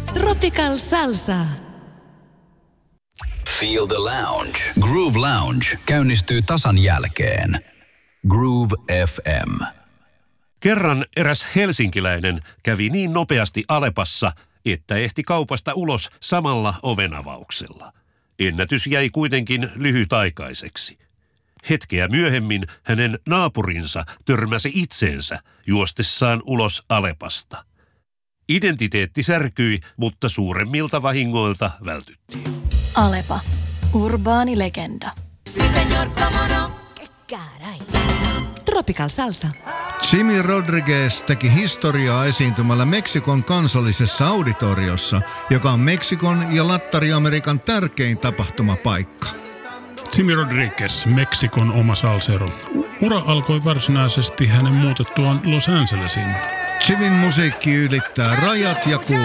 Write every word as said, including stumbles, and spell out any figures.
Tropical Salsa. Feel the lounge. Groove Lounge käynnistyy tasan jälkeen. Groove F M. Kerran eräs helsinkiläinen kävi niin nopeasti Alepassa, että ehti kaupasta ulos samalla ovenavauksella. Ennätys jäi kuitenkin lyhytaikaiseksi. Hetkeä myöhemmin hänen naapurinsa törmäsi itseensä juostessaan ulos Alepasta. Identiteetti särkyi, mutta suuremmilta vahingoilta vältyttiin. Alepa. Urbaani legenda. Si señor, cómo no. Que caray. Tropical Salsa. Jimmy Rodriguez teki historiaa esiintymällä Meksikon kansallisessa auditoriossa, joka on Meksikon ja Lattari-Amerikan tärkein tapahtumapaikka. Jimmy Rodriguez, Meksikon oma salsero. Ura alkoi varsinaisesti hänen muutettuaan Los Angelesiin. Jimmyn musiikki ylittää rajat ja kuuluu